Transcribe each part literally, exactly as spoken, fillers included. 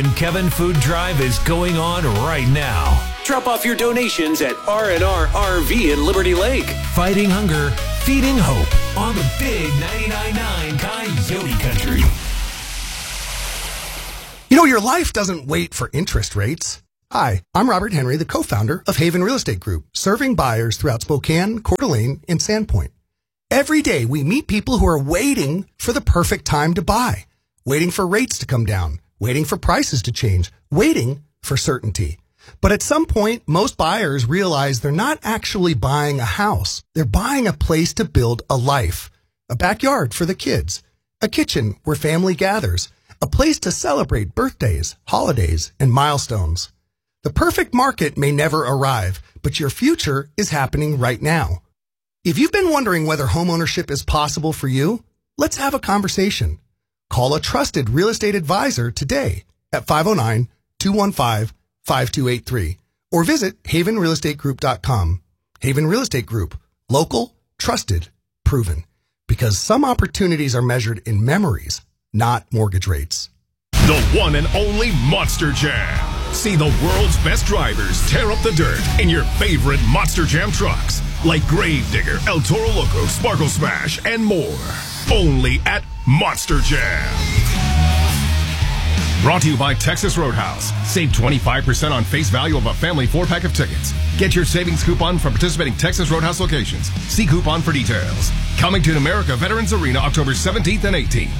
And Kevin Food Drive is going on right now. Drop off your donations at R and R R V in Liberty Lake. Fighting hunger, feeding hope on the big ninety-nine point nine Coyote Country. You know, your life doesn't wait for interest rates. Hi, I'm Robert Henry, the co-founder of Haven Real Estate Group, serving buyers throughout Spokane, Coeur d'Alene, and Sandpoint. Every day, we meet people who are waiting for the perfect time to buy, waiting for rates to come down, waiting for prices to change, waiting for certainty. But at some point, most buyers realize they're not actually buying a house. They're buying a place to build a life, a backyard for the kids, a kitchen where family gathers, a place to celebrate birthdays, holidays, and milestones. The perfect market may never arrive, but your future is happening right now. If you've been wondering whether homeownership is possible for you, let's have a conversation. Call a trusted real estate advisor today at five oh nine, two one five, five two eight three or visit haven real estate group dot com. Haven Real Estate Group. Local, trusted, proven. Because some opportunities are measured in memories, not mortgage rates. The one and only Monster Jam. See the world's best drivers tear up the dirt in your favorite Monster Jam trucks, like Gravedigger, El Toro Loco, Sparkle Smash, and more. Only at Monster Jam. Brought to you by Texas Roadhouse. Save twenty-five percent on face value of a family four-pack of tickets. Get your savings coupon from participating Texas Roadhouse locations. See coupon for details. Coming to America Veterans Arena October seventeenth and eighteenth.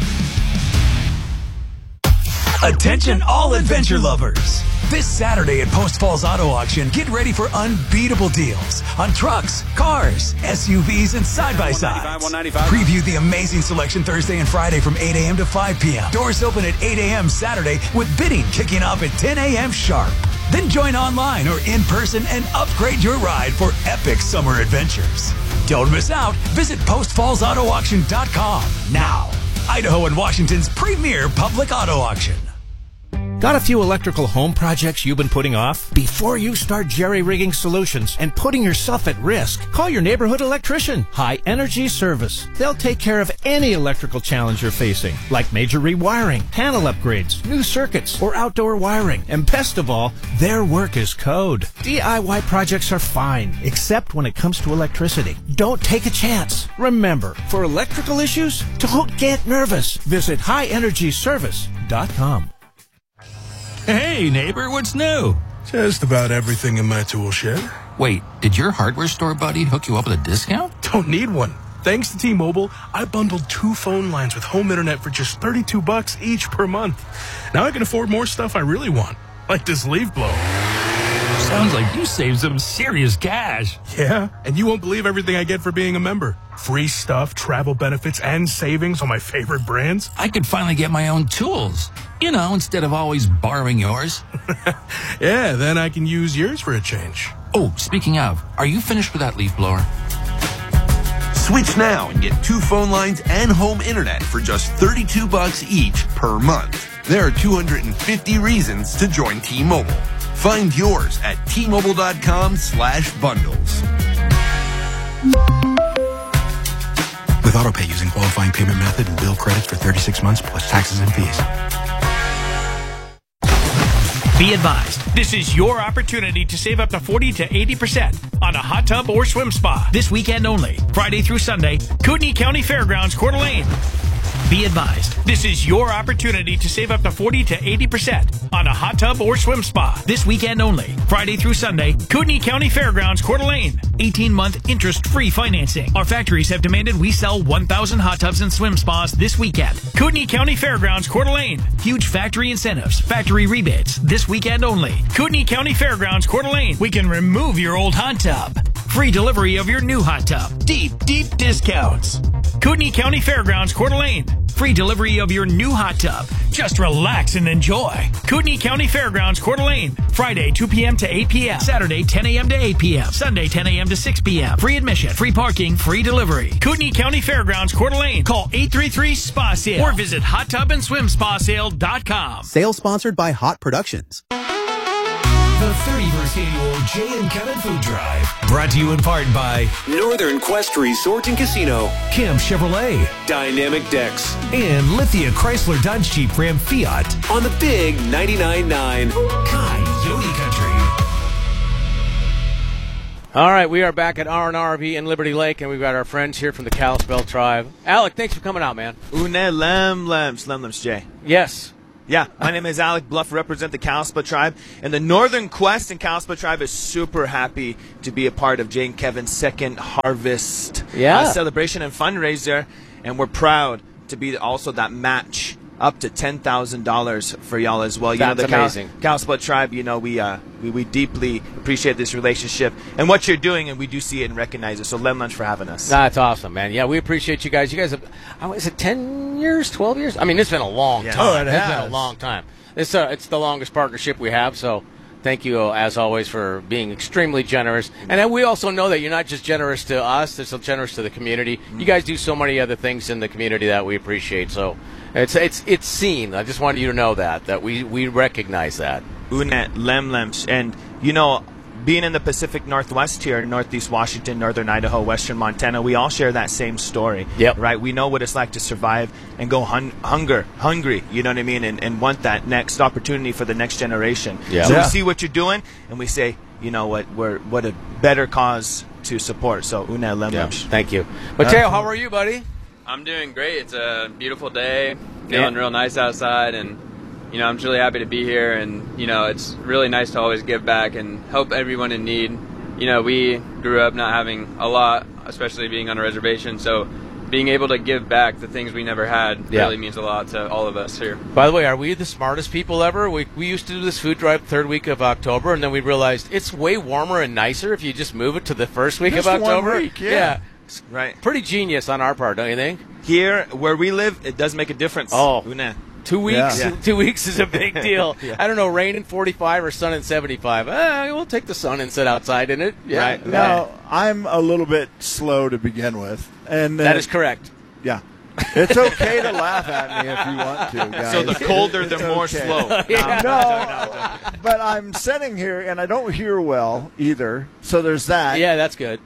Attention all adventure lovers. This Saturday at Post Falls Auto Auction, get ready for unbeatable deals on trucks, cars, S U Vs, and side-by-sides. Preview the amazing selection Thursday and Friday from eight a.m. to five p.m. Doors open at eight a.m. Saturday with bidding kicking off at ten a.m. sharp. Then join online or in person and upgrade your ride for epic summer adventures. Don't miss out. Visit post falls auto auction dot com now. Idaho and Washington's premier public auto auction. Got a few electrical home projects you've been putting off? Before you start jerry-rigging solutions and putting yourself at risk, call your neighborhood electrician, High Energy Service. They'll take care of any electrical challenge you're facing, like major rewiring, panel upgrades, new circuits, or outdoor wiring. And best of all, their work is code. D I Y projects are fine, except when it comes to electricity. Don't take a chance. Remember, for electrical issues, don't get nervous. Visit high energy service dot com. Hey, neighbor, what's new? Just about everything in my tool shed. Wait, did your hardware store buddy hook you up with a discount? Don't need one. Thanks to T-Mobile, I bundled two phone lines with home internet for just thirty-two bucks each per month. Now I can afford more stuff I really want, like this leaf blower. Sounds like you saved some serious cash. Yeah, and you won't believe everything I get for being a member. Free stuff, travel benefits, and savings on my favorite brands. I could finally get my own tools. You know, instead of always borrowing yours. Yeah, then I can use yours for a change. Oh, speaking of, are you finished with that leaf blower? Switch now and get two phone lines and home internet for just thirty-two bucks each per month. There are two hundred fifty reasons to join T-Mobile. Find yours at T Mobile dot com slash bundles. With AutoPay using qualifying payment method and bill credits for thirty-six months plus taxes and fees. Be advised, this is your opportunity to save up to forty to eighty percent on a hot tub or swim spa this weekend only, Friday through Sunday, Kootenai County Fairgrounds, Coeur d'Alene. Be advised, this is your opportunity to save up to forty to eighty percent on a hot tub or swim spa this weekend only, Friday through Sunday, Kootenai County Fairgrounds, Coeur d'Alene. eighteen-month interest-free financing. Our factories have demanded we sell one thousand hot tubs and swim spas this weekend. Kootenai County Fairgrounds, Coeur d'Alene. Huge factory incentives, factory rebates this weekend only. Kootenai County Fairgrounds, Coeur d'Alene. We can remove your old hot tub. Free delivery of your new hot tub. Deep, deep discounts. Kootenai County Fairgrounds, Coeur d'Alene. Free delivery of your new hot tub. Just relax and enjoy. Kootenai County Fairgrounds, Coeur d'Alene. Friday, two p.m. to eight p.m. Saturday, ten a.m. to eight p.m. Sunday, ten a.m. to six p.m. Free admission, free parking, free delivery. Kootenai County Fairgrounds, Coeur d'Alene. Call eight three three, S P A sale or visit hot tub and swim spa sale dot com. Sale sponsored by Hot Productions. The the thirty-first Annual Jay and Kevin Food Drive. Brought to you in part by Northern Quest Resort and Casino, Camp Chevrolet, Dynamic Decks, and Lithia Chrysler Dodge Jeep Ram Fiat on the Big ninety-nine point nine Coyote Country. All right, we are back at R and R V in Liberty Lake, and we've got our friends here from the Kalispell tribe. Alec, thanks for coming out, man. Une lem lems, lem lems, Jay. Yes. Yeah, my name is Alec Bluff, represent the Kalispell tribe, and the Northern Quest and Kalispell tribe is super happy to be a part of Jay and Kevin's second harvest yeah. uh, celebration and fundraiser, and we're proud to be also that match up to ten thousand dollars for y'all as well. You That's know, the amazing. Cal- Kalispell tribe, you know, we, uh, we we deeply appreciate this relationship and what you're doing, and we do see it and recognize it. So, Lem Lunch for having us. That's awesome, man. Yeah, we appreciate you guys. You guys have, uh, is it ten years, twelve years? I mean, it's been a long Yeah. time. Oh, it's it been has. a long time. It's, uh, it's the longest partnership we have, so thank you, uh, as always, for being extremely generous. And then we also know that you're not just generous to us, you're so generous to the community. You guys do so many other things in the community that we appreciate, so it's it's it's seen. I just wanted you to know that, that we, we recognize that. Une lem lems. And, you know, being in the Pacific Northwest here, Northeast Washington, Northern Idaho, Western Montana, we all share that same story. Yep. Right? We know what it's like to survive and go hun- hunger, hungry, you know what I mean, and, and want that next opportunity for the next generation. Yeah. So Yeah. we see what you're doing, and we say, you know what, we're what a better cause to support. So, une lem Yeah. lems. Thank you. Mateo, how are you, buddy? I'm doing great. It's a beautiful day, feeling real nice outside, and you know, I'm just really happy to be here, and you know, it's really nice to always give back and help everyone in need. You know, we grew up not having a lot, especially being on a reservation, so being able to give back the things we never had Yeah. really means a lot to all of us here. By the way, are we the smartest people ever? We we used to do this food drive third week of October, and then we realized it's way warmer and nicer if you just move it to the first week Just of one October. week, yeah. It's Right. pretty genius on our part, don't you think? Here, where we live, it does make a difference. Oh. Une. Two weeks, Yeah. two weeks is a big deal. Yeah. I don't know, rain in forty-five or sun in seventy-five. Eh, we'll take the sun and sit outside in it. Yeah. Right. Now, I'm a little bit slow to begin with, and uh, That is correct. Yeah, it's okay to laugh at me if you want to, guys. So the colder, the It's more okay. slow. Yeah. No, but I'm sitting here and I don't hear well either. So there's that. Yeah, that's good.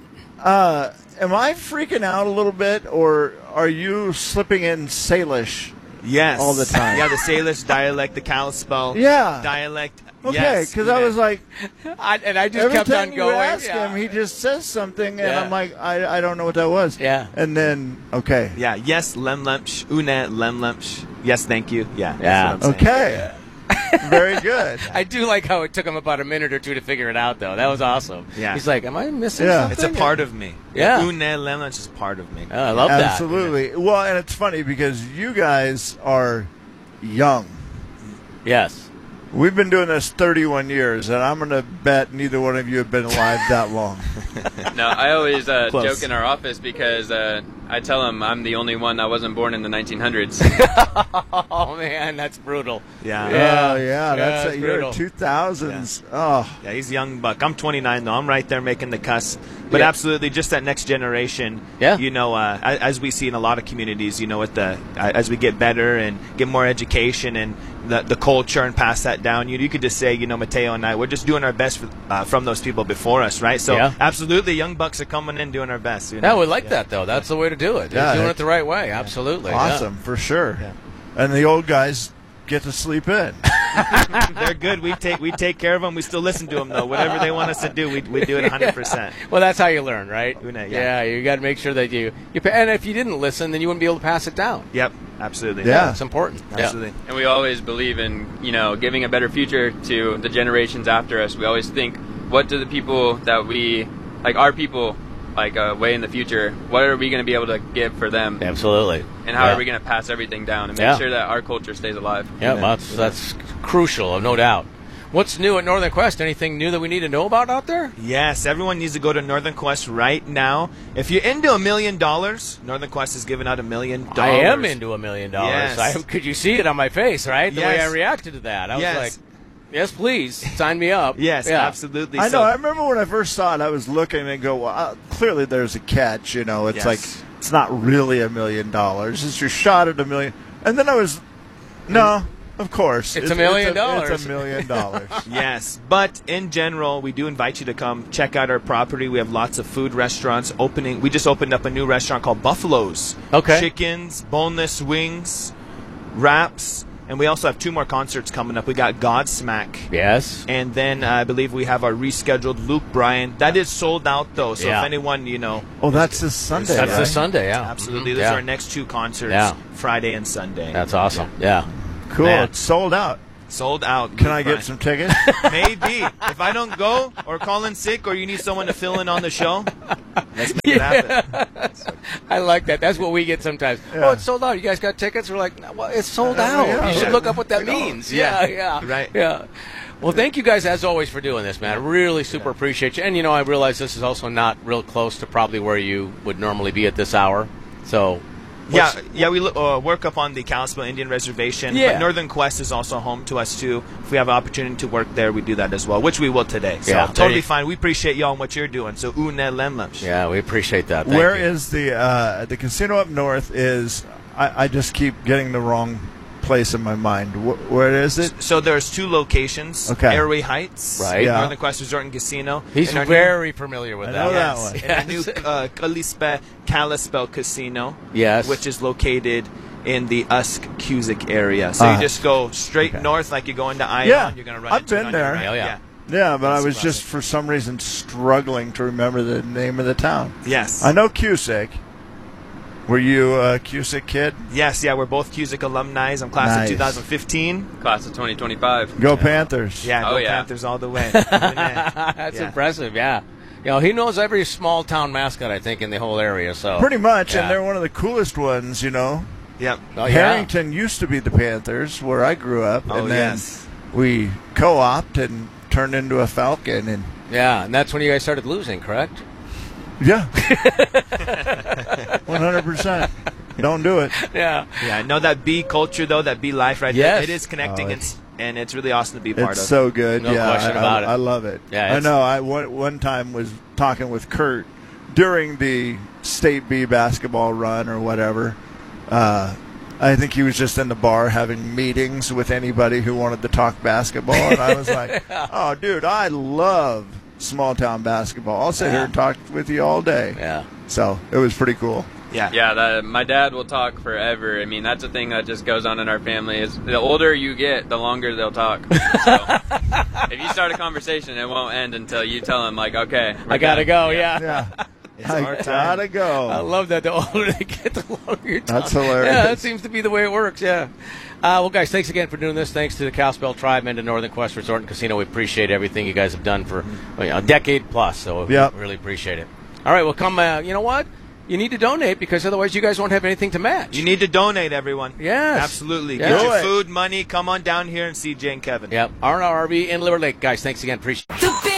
Uh, am I freaking out a little bit, or are you slipping in Salish? Yes. All the time. Yeah, the Salish dialect, the Kalispell Yeah. dialect. Okay, yes. because I was like, I, and I just every kept time on you going. ask Yeah. him, he just says something, and Yeah. I'm like, I, I don't know what that was. Yeah. And then, okay. Yeah, yes, lem lemsh, une lem lemsh. Yes, thank you. Yeah. Yeah. that's what I'm saying. Okay. Very good. I do like how it took him about a minute or two to figure it out, though. That was awesome. Yeah. He's like, am I missing Yeah. something? It's a part of me. Yeah. Une lem lemsh is part of me. Oh, I love that. Absolutely. Well, and it's funny because you guys are young. Yes. We've been doing this thirty-one years, and I'm going to bet neither one of you have been alive that long. No, I always uh, Close. joke in our office because uh, I tell them I'm the only one that wasn't born in the nineteen hundreds. Oh, man, that's brutal. Yeah. Yeah, oh, yeah. That's that's a, you're brutal. two thousands. Oh, Yeah, he's a young buck. I'm twenty-nine, though. I'm right there making the cusp. But Yeah. absolutely, just that next generation. Yeah. You know, uh, as, as we see in a lot of communities, you know, with the uh, as we get better and get more education and the, the culture and pass that down, you, you could just say, you know, Mateo and I, we're just doing our best for, uh, from those people before us, right? So Yeah. absolutely, young bucks are coming in doing our best. You know? Yeah, we like that, though. That's the way to do it. You're Yeah, doing it- it the right way. Absolutely. awesome, for sure. Yeah. And the old guys get to sleep in. They're good. We take we take care of them. We still listen to them, though. Whatever they want us to do, we, we do it one hundred percent. Well, that's how you learn, right? Doing it, yeah. yeah. you got to make sure that you, you. pa- And if you didn't listen, then you wouldn't be able to pass it down. Yep, absolutely. Yeah. It's important. Absolutely. And we always believe in, you know, giving a better future to the generations after us. We always think, what do the people that we, like our people, like uh, way in the future, what are we going to be able to give for them? Yeah. Absolutely. And how Yeah. are we going to pass everything down and make Yeah. sure that our culture stays alive? Yeah, well, that's, that's crucial, no doubt. What's new at Northern Quest? Anything new that we need to know about out there? Yes, everyone needs to go to Northern Quest right now. If you're into a million dollars, Northern Quest is giving out a million dollars. I am into a million dollars. Yes. I- Could you see it on my face, right? The way I Yes. reacted to that. I was Yes. like, yes, please, sign me up. Yes, Yeah. absolutely. I know. So- I remember when I first saw it, I was looking and go, well, uh, clearly there's a catch. You know, it's Yes. like it's not really a million dollars. It's your shot at a million. And then I was, no, Of course. It's, it's a million it's a, dollars. It's a million dollars. Yes, but in general, we do invite you to come check out our property. We have lots of food restaurants opening. We just opened up a new restaurant called Buffalo's. Okay. Chickens, boneless wings, wraps, and we also have two more concerts coming up. We got Godsmack. Yes. And then uh, I believe we have our rescheduled Luke Bryan. That is sold out, though, so yeah. if anyone, you know... Oh, that's this Sunday, That's right? this Sunday, yeah. Absolutely. Mm-hmm. Those yeah. are our next two concerts, yeah. Friday and Sunday. That's awesome. Yeah. Cool. Man. It's sold out. Sold out. Can I get some tickets? Maybe. If I don't go or call in sick or you need someone to fill in on the show, let's make yeah. it happen. I like that. That's what we get sometimes. Yeah. Oh, it's sold out. You guys got tickets? We're like, well, it's sold Uh, out. yeah. You should look up what that means. Yeah, Yeah. yeah. Right. Yeah. Well, thank you guys, as always, for doing this, man. I really super appreciate you. And, you know, I realize this is also not real close to probably where you would normally be at this hour. So... Yeah, yeah, we uh, work up on the Kalispell Indian Reservation. Yeah. But Northern Quest is also home to us, too. If we have an opportunity to work there, we do that as well, which we will today. So Yeah. totally fine. We appreciate y'all and what you're doing. So, une lemlash. Yeah, we appreciate that. Thank Where you. is the uh, the casino up north? Is I, I just keep getting the wrong place in my mind. Wh- where is it? So there's two locations. Okay. Airway Heights, Right. Yeah. Northern Quest Resort and Casino. He's And our very familiar with I that. know that Yes. one. And our new uh, Kalispell, Kalispell Casino. Yes. Which is located in the Usk-Cusick area. So Uh, you just go straight okay. north like you're going to Ion. Yeah. You're going to run I've into it been on your there. right. Oh, yeah. Yeah, but That's I was classic. just for some reason struggling to remember the name of the town. Yes. I know Cusick. Were you a Cusick kid? Yes, yeah, we're both Cusick alumni. I'm class Nice. of twenty fifteen. Class of twenty twenty-five. Go Panthers. Yeah, Oh, go yeah. Panthers all the way. That's Yeah. impressive, yeah. You know, he knows every small town mascot, I think, in the whole area. So Pretty much, Yeah. and they're one of the coolest ones, you know. Yep. Oh, yeah. Harrington used to be the Panthers, where I grew up, Oh, and then yes. we co-opted and turned into a Falcon, and Yeah, and that's when you guys started losing, correct? yeah, one hundred percent. Don't do it. Yeah. Yeah, I know that bee culture, though, that bee life right Yes. there. It is connecting, Oh, and, it's- and it's really awesome to be a part It's of. so good. No yeah, question I, about I, it. I love it. Yeah, I it's- know. I one, one time was talking with Kurt during the state B basketball run or whatever. Uh, I think he was just in the bar having meetings with anybody who wanted to talk basketball, and I was like, "Oh, dude, I love small town basketball. I'll sit Yeah. here and talk with you all day." Yeah. So it was pretty cool. Yeah. Yeah, that, my dad will talk forever. I mean, that's a thing that just goes on in our family. Is the older you get, the longer they'll talk. So, if you start a conversation, it won't end until you tell them, like, okay, we're I gotta done. go, yeah. Yeah, It's I our time. gotta go. I love that. The older they get, the longer your That's tongue. hilarious. Yeah, that seems to be the way it works, yeah. Uh, well, guys, thanks again for doing this. Thanks to the Kalispell Tribe and to Northern Quest Resort and Casino. We appreciate everything you guys have done for well, you know, a decade plus, so Yep. we really appreciate it. All right, well, come, uh, you know what? You need to donate because otherwise you guys won't have anything to match. You need to donate, everyone. Yes. Absolutely. Yeah. Get Do your it. food, money. Come on down here and see Jane Kevin. Yep. R and R R V in Liberty Lake. Guys, thanks again. Appreciate it. The Big